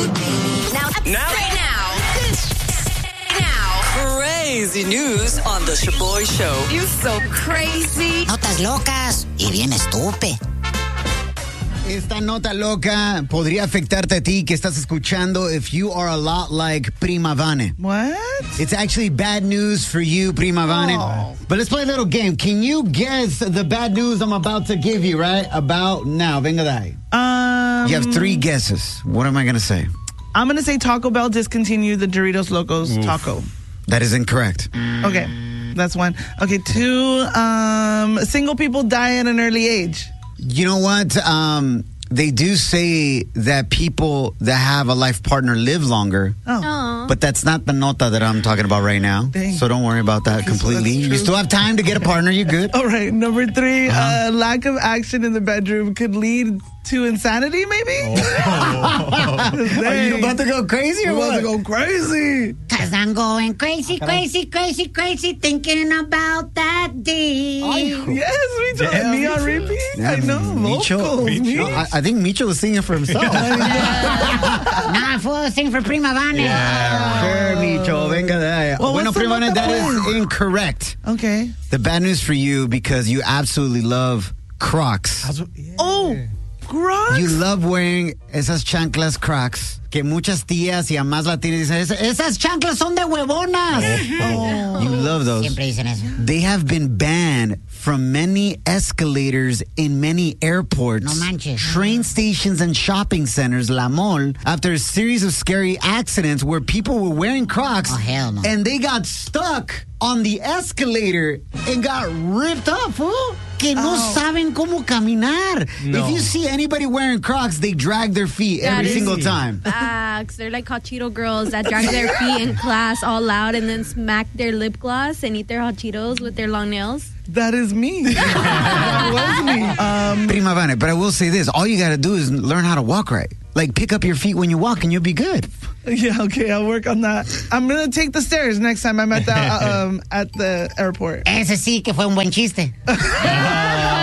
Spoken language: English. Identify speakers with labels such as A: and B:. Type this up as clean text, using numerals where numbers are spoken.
A: Now, crazy news on the Shaboy Show.
B: You're so crazy.
C: Notas locas y bien estúpido.
D: Esta nota loca podría afectarte a ti que estás escuchando if you are a lot like Prima Vane.
E: What?
D: It's actually bad news for you, Prima Vane.
E: Oh.
D: But let's play a little game. Can you guess the bad news I'm about to give you right about now? Venga de ahí. You have 3 guesses. What am I going to say?
E: I'm going to say Taco Bell discontinued the Doritos Locos Taco.
D: That is incorrect.
E: Okay, that's 1. Okay, 2, single people die at an early age.
D: You know what? They do say that people that have a life partner live longer.
E: Oh.
D: But that's not the nota that I'm talking about right now.
E: Dang.
D: So don't worry about that completely. You still have time to get a partner. You're good.
E: All right, number 3, lack of action in the bedroom could lead to insanity, maybe?
D: Are you about to go crazy or
E: I'm about
D: what?
E: to go crazy.
C: Cause I'm going crazy, thinking about that day.
E: Yes, Micho. Me on repeat? I know, vocals.
D: Micho. I think Micho was singing for himself.
C: Nah, fool, sing for Prima Vane.
D: Sure, Micho. Venga de ahí.
E: Well,
D: Bueno,
E: what's the
D: Prima Vane,
E: nota
D: that is
E: pues?
D: incorrect.
E: Okay.
D: The bad news for you, because you absolutely love Crocs.
E: Oh, Crocs?
D: You love wearing esas chanclas Crocs que muchas tías y amás latinas dicen, esas chanclas son de huevonas.
E: Oh.
D: You love those.
C: Siempre dicen eso.
D: They have been banned from many escalators in many airports,
C: No manches.
D: train stations, and shopping centers, La Mall, after a series of scary accidents where people were wearing Crocs
C: Oh, hell no.
D: and they got stuck on the escalator and got ripped up, fool. Que no saben cómo caminar.
F: No.
D: If you see anybody wearing Crocs, they drag their feet every
F: is
D: single time.
F: Facts. They're like hot Cheeto girls that drag their feet in class all loud and then smack their lip gloss and eat their hot Cheetos with their long nails.
E: That is me. That was me.
D: Prima Vane, but I will say this. All you got to do is learn how to walk right. Like, pick up your feet when you walk and you'll be good.
E: Yeah, okay, I'll work on that. I'm going to take the stairs next time I'm at the airport.
C: Ese sí que fue un buen chiste.